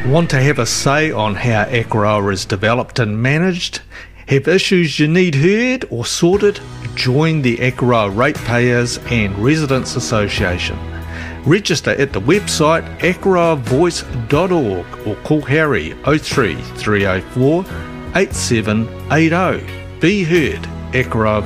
Want to have a say on how Akaroa is developed and managed? Have issues you need heard or sorted? Join the Akaroa Ratepayers and Residents Association. Register at the website akaroavoice.org or call Harry 03 304 8780. Be heard, Akaroa